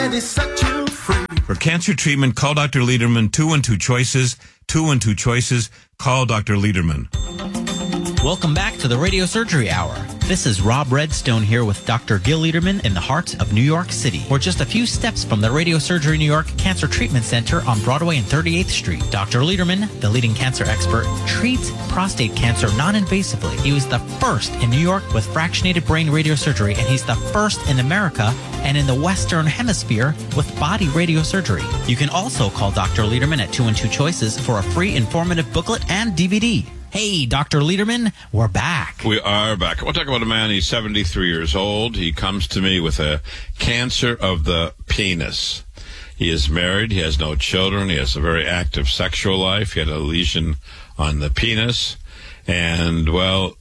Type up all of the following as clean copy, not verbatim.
For cancer treatment, call Dr. Lederman. 212 Choices. 212 Choices. Call Dr. Lederman. Welcome back to the Radio Surgery Hour. This is Rob Redstone here with Dr. Gil Lederman in the heart of New York City. We're just a few steps from the Radio Surgery New York Cancer Treatment Center on Broadway and 38th Street. Dr. Lederman, the leading cancer expert, treats prostate cancer non-invasively. He was the first in New York with fractionated brain radiosurgery, and he's the first in America and in the Western Hemisphere with body radiosurgery. You can also call Dr. Lederman at 212 Choices for a free informative booklet and DVD. Hey, Dr. Lederman, we're back. We are back. We'll talk about a man. He's 73 years old. He comes to me with a cancer of the penis. He is married. He has no children. He has a very active sexual life. He had a lesion on the penis. And, well,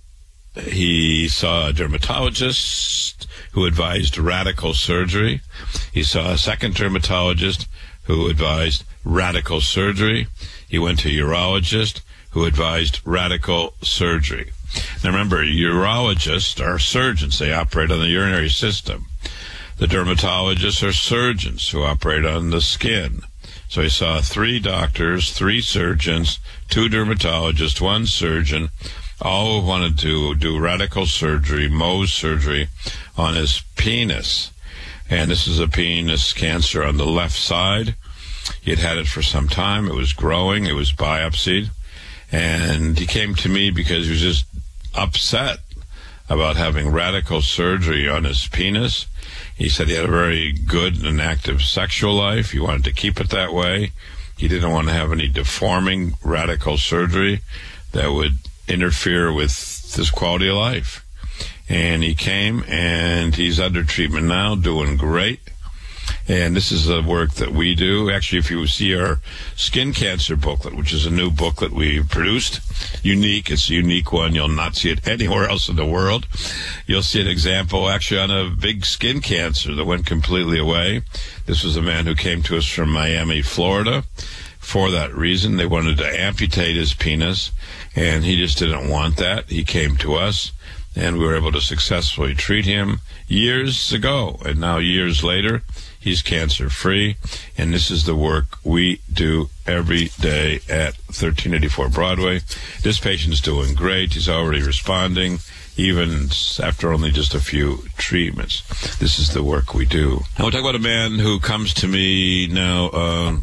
he saw a dermatologist who advised radical surgery. He saw a second dermatologist who advised radical surgery. He went to a urologist who advised radical surgery. Now remember, urologists are surgeons. They operate on the urinary system. The dermatologists are surgeons who operate on the skin. So he saw 3 doctors, 3 surgeons, 2 dermatologists, 1 surgeon, all who wanted to do radical surgery, Mohs surgery, on his penis. And this is a penis cancer on the left side. He had it for some time. It was growing. It was biopsied. And he came to me because he was just upset about having radical surgery on his penis. He said he had a very good and active sexual life. He wanted to keep it that way. He didn't want to have any deforming radical surgery that would interfere with his quality of life. And he came, and he's under treatment now, doing great. And this is the work that we do. Actually, if you see our skin cancer booklet, which is a new booklet we produced, unique, it's a unique one. You'll not see it anywhere else in the world. You'll see an example actually on a big skin cancer that went completely away. This was a man who came to us from Miami, Florida. For that reason, they wanted to amputate his penis, and he just didn't want that. He came to us, and we were able to successfully treat him years ago. And now, years later, he's cancer-free, and this is the work we do every day at 1384 Broadway. This patient's doing great. He's already responding, even after only just a few treatments. This is the work we do. And we'll talk about a man who comes to me now,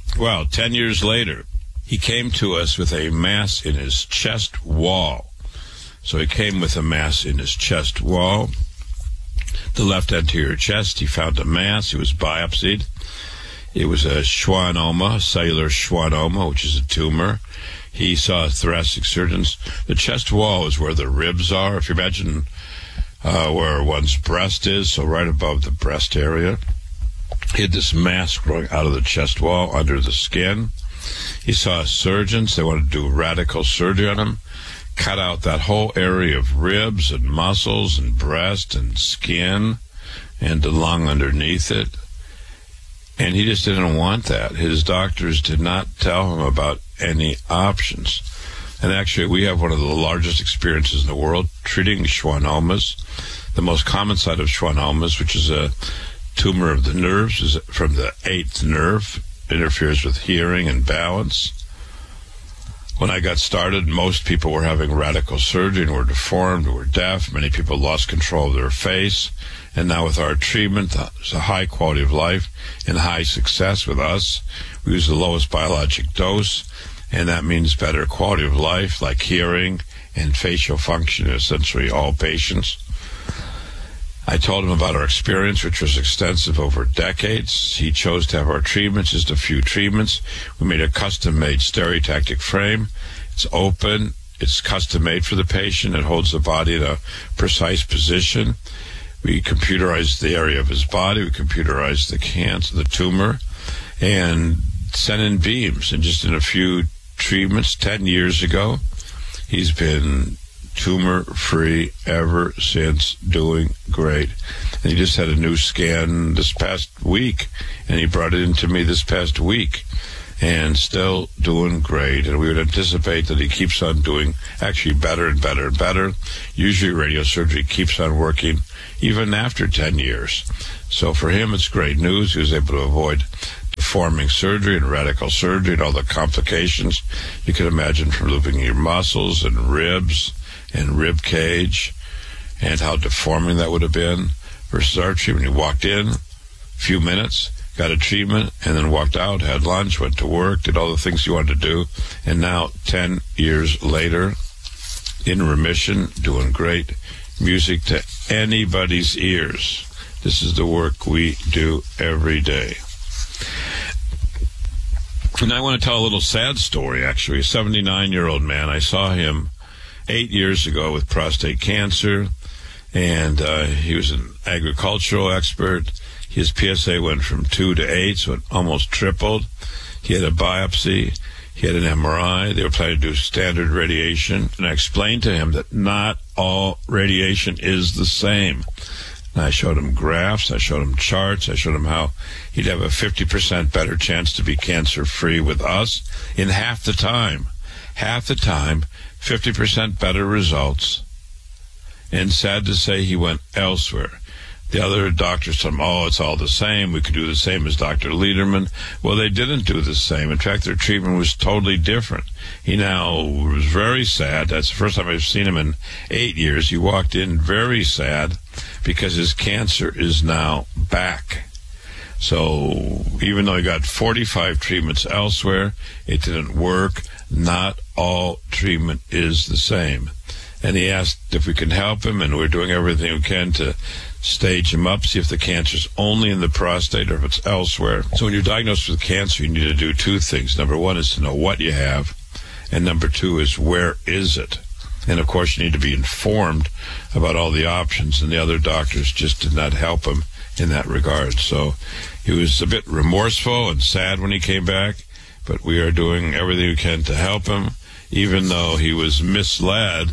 10 years later. He came to us with a mass in his chest wall. So he came with a mass in his chest wall. The left anterior chest, he found a mass. It was biopsied. It was a schwannoma, cellular schwannoma, which is a tumor. He saw thoracic surgeons. The chest wall is where the ribs are. If you imagine where one's breast is, so right above the breast area. He had this mass growing out of the chest wall under the skin. He saw surgeons. They wanted to do radical surgery on him, cut out that whole area of ribs and muscles and breast and skin and the lung underneath it. And he just didn't want that. His doctors did not tell him about any options. And actually, we have one of the largest experiences in the world treating schwannomas. The most common site of schwannomas, which is a tumor of the nerves, is from the 8th nerve, interferes with hearing and balance. When I got started, most people were having radical surgery and were deformed, were deaf. Many people lost control of their face. And now with our treatment, there's a high quality of life and high success with us. We use the lowest biologic dose, and that means better quality of life, like hearing and facial function in essentially all patients. I told him about our experience, which was extensive over decades. He chose to have our treatments, just a few treatments. We made a custom-made stereotactic frame. It's open. It's custom-made for the patient. It holds the body in a precise position. We computerized the area of his body. We computerized the cancer, the tumor, and sent in beams. And just in a few treatments, 10 years ago, he's been tumor-free ever since, doing great. And he just had a new scan this past week, and he brought it into me this past week. and still doing great. And we would anticipate that he keeps on doing actually better and better and better. Usually radiosurgery keeps on working even after 10 years. So for him, it's great news. He was able to avoid deforming surgery and radical surgery and all the complications you can imagine from looping your muscles and ribs and rib cage, and how deforming that would have been versus our treatment. He walked in, a few minutes, got a treatment, and then walked out, had lunch, went to work, did all the things he wanted to do, and now 10 years later, in remission, doing great, music to anybody's ears. This is the work we do every day. And I want to tell a little sad story, actually. A 79-year-old man, I saw him 8 years ago with prostate cancer, and he was an agricultural expert. His PSA went from 2 to 8, so it almost tripled. He had a biopsy. He had an MRI. They were planning to do standard radiation. And I explained to him that not all radiation is the same. And I showed him graphs. I showed him charts. I showed him how he'd have a 50% better chance to be cancer-free with us in half the time. Half the time, 50% better results. And sad to say, he went elsewhere. The other doctors told him, oh, it's all the same. We could do the same as Dr. Lederman. Well, they didn't do the same. In fact, their treatment was totally different. He now was very sad. That's the first time I've seen him in 8 years. He walked in very sad because his cancer is now back. So even though he got 45 treatments elsewhere, it didn't work. Not all treatment is the same. And he asked if we can help him, and we're doing everything we can to stage him up, see if the cancer's only in the prostate or if it's elsewhere. So when you're diagnosed with cancer, you need to do two things. Number one is to know what you have, and number two is where is it? And of course, you need to be informed about all the options, and the other doctors just did not help him in that regard. So he was a bit remorseful and sad when he came back, but we are doing everything we can to help him, even though he was misled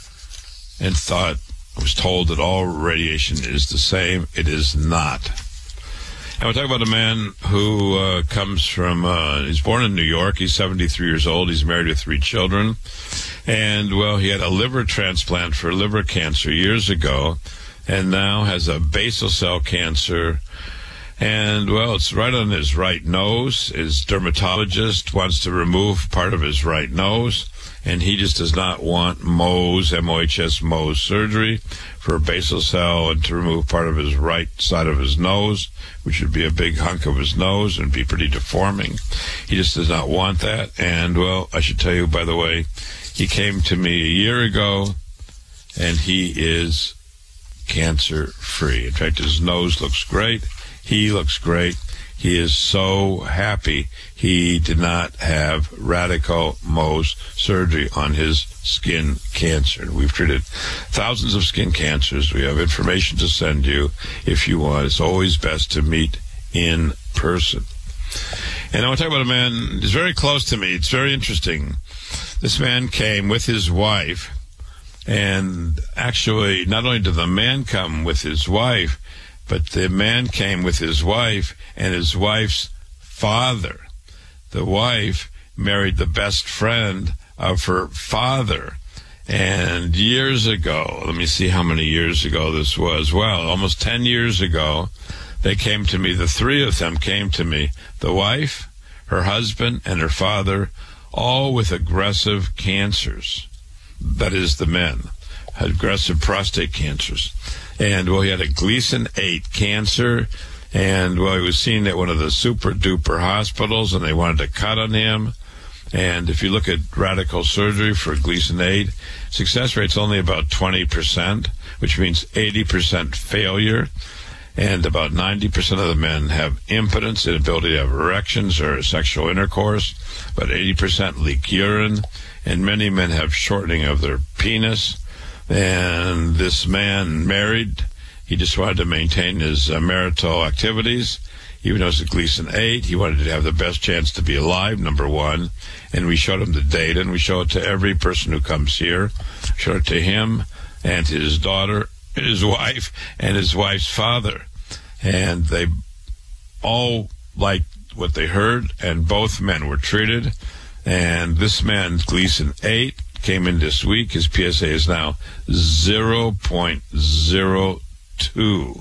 and was told that all radiation is the same. It is not. And we'll talk about a man who comes from, he's born in New York. He's 73 years old. He's married with 3 children. And, well, he had a liver transplant for liver cancer years ago, and now has a basal cell cancer. And, well, it's right on his right nose. His dermatologist wants to remove part of his right nose, and he just does not want Mohs, M-O-H-S, Mohs surgery for a basal cell and to remove part of his right side of his nose, which would be a big hunk of his nose and be pretty deforming. He just does not want that. And, well, I should tell you, by the way, he came to me a year ago, and he is cancer-free. In fact, his nose looks great. He looks great. He is so happy he did not have radical Mohs surgery on his skin cancer. We've treated thousands of skin cancers. We have information to send you if you want. It's always best to meet in person. And I want to talk about a man who's very close to me. It's very interesting. This man came with his wife, and actually not only did the man come with his wife, but the man came with his wife and his wife's father. The wife married the best friend of her father. And years ago, let me see how many years ago this was. Well, almost 10 years ago, they came to me. The 3 of them came to me. The wife, her husband, and her father, all with aggressive cancers. That is, the men had aggressive prostate cancers. And, well, he had a Gleason 8 cancer, and, well, he was seen at one of the super-duper hospitals, and they wanted to cut on him. And if you look at radical surgery for Gleason 8, success rate's only about 20%, which means 80% failure. And about 90% of the men have impotence, inability to have erections or sexual intercourse. About 80% leak urine, and many men have shortening of their penis. And this man married. He just wanted to maintain his marital activities. Even though it's a Gleason 8, he wanted to have the best chance to be alive, number one. And we showed him the data, and we show it to every person who comes here. Show it to him and his daughter, his wife, and his wife's father. And they all, like what they heard, and both men were treated. And this man, Gleason 8, came in this week. His PSA is now 0.02.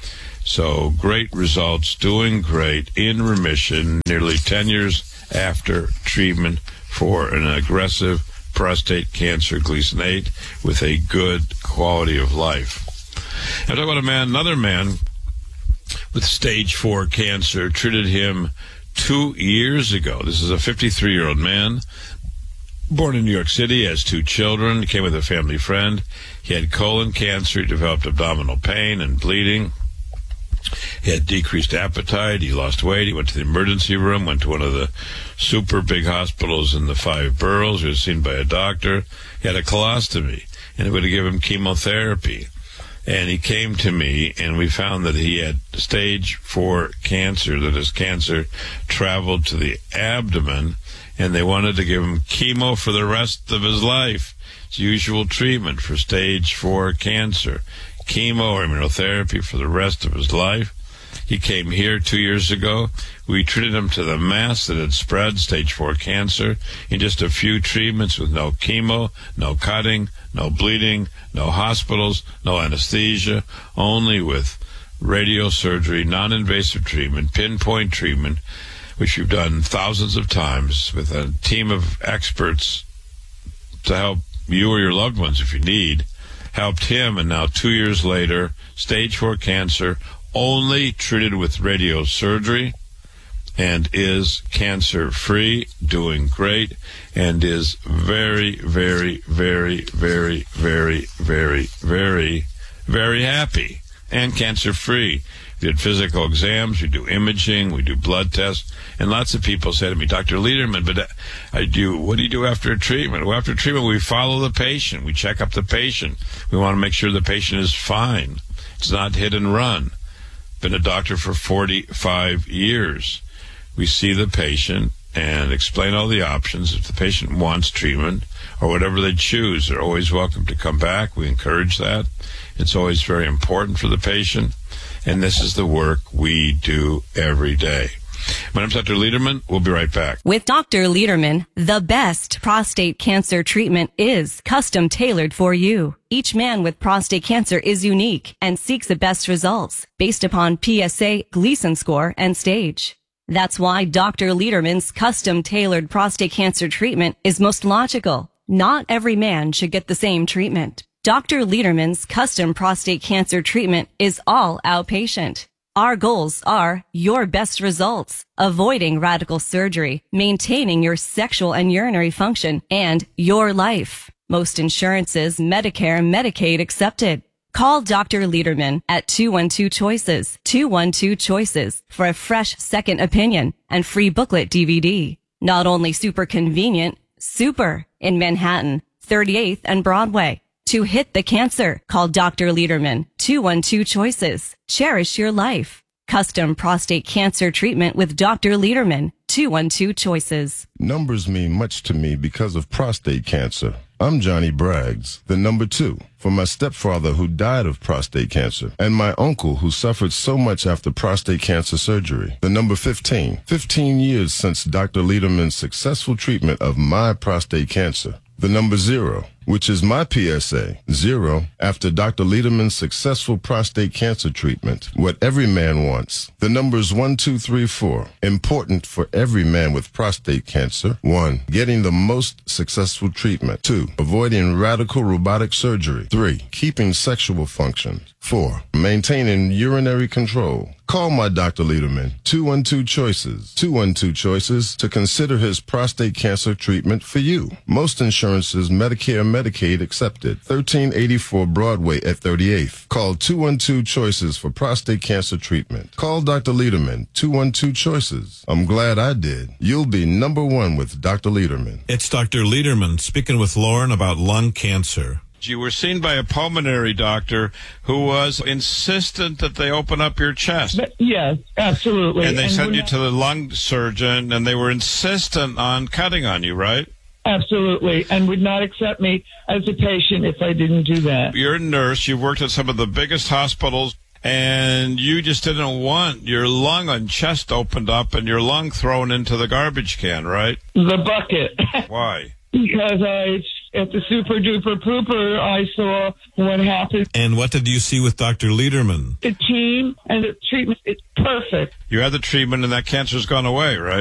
So great results, doing great, in remission, nearly 10 years after treatment for an aggressive prostate cancer, Gleason 8, with a good quality of life. I'm talking about another man with stage 4 cancer, treated him 2 years ago. This is a 53-year-old man, born in New York City, has 2 children, came with a family friend. He had colon cancer, he developed abdominal pain and bleeding. He had decreased appetite, he lost weight, he went to the emergency room, went to one of the super big hospitals in the 5 boroughs, he was seen by a doctor. He had a colostomy, and they would give him chemotherapy. And he came to me, and we found that he had stage 4 cancer, that his cancer traveled to the abdomen, and they wanted to give him chemo for the rest of his life. It's usual treatment for stage 4 cancer. Chemo or immunotherapy for the rest of his life. He came here 2 years ago. We treated him to the mass that had spread, stage 4 cancer, in just a few treatments with no chemo, no cutting, no bleeding, no hospitals, no anesthesia, only with radiosurgery, non-invasive treatment, pinpoint treatment, which we've done thousands of times with a team of experts to help you or your loved ones if you need. Helped him, and now 2 years later, stage 4 cancer, only treated with radiosurgery, and is cancer-free, doing great, and is very, very, very, very, very, very, very, very happy and cancer-free. We did physical exams, we do imaging, we do blood tests, and lots of people say to me, Dr. Lederman, but what do you do after a treatment? Well, after treatment, we follow the patient. We check up the patient. We want to make sure the patient is fine. It's not hit and run. Been a doctor for 45 years. We see the patient and explain all the options. If the patient wants treatment or whatever they choose, they're always welcome to come back. We encourage that. It's always very important for the patient. And this is the work we do every day. My name's Dr. Lederman. We'll be right back. With Dr. Lederman, the best prostate cancer treatment is custom tailored for you. Each man with prostate cancer is unique and seeks the best results based upon PSA, Gleason score, and stage. That's why Dr. Lederman's custom tailored prostate cancer treatment is most logical. Not every man should get the same treatment. Dr. Lederman's custom prostate cancer treatment is all outpatient. Our goals are your best results, avoiding radical surgery, maintaining your sexual and urinary function, and your life. Most insurances, Medicare, Medicaid accepted. Call Dr. Lederman at 212-CHOICES, 212-CHOICES for a fresh second opinion and free booklet DVD. Not only super convenient, super in Manhattan, 38th and Broadway. To hit the cancer, call Dr. Lederman, 212-CHOICES. Cherish your life. Custom prostate cancer treatment with Dr. Lederman, 212-CHOICES. Numbers mean much to me because of prostate cancer. I'm Johnny Braggs, the number 2, for my stepfather who died of prostate cancer, and my uncle who suffered so much after prostate cancer surgery. The number 15, 15 years since Dr. Lederman's successful treatment of my prostate cancer. The number 0, which is my PSA, 0, after Dr. Lederman's successful prostate cancer treatment. What every man wants. The numbers 1, 2, 3, 4. Important for every man with prostate cancer. 1, getting the most successful treatment. 2, avoiding radical robotic surgery. 3, keeping sexual function. 4, maintaining urinary control. Call my Dr. Lederman, 212-CHOICES, 212-CHOICES, to consider his prostate cancer treatment for you. Most insurances, Medicare, Medicaid accepted. 1384 Broadway at 38th. Call 212-CHOICES for prostate cancer treatment. Call Dr. Lederman, 212-CHOICES. I'm glad I did. You'll be number 1 with Dr. Lederman. It's Dr. Lederman speaking with Lauren about lung cancer. You were seen by a pulmonary doctor who was insistent that they open up your chest. Yes, absolutely. And they sent you to the lung surgeon, and they were insistent on cutting on you, right? Absolutely, and would not accept me as a patient if I didn't do that. You're a nurse. You've worked at some of the biggest hospitals. And you just didn't want your lung and chest opened up and your lung thrown into the garbage can, right? The bucket. Why? Because at the Super Duper Pooper, I saw what happened. And what did you see with Dr. Lederman? The team and the treatment is perfect. You had the treatment and that cancer's gone away, right?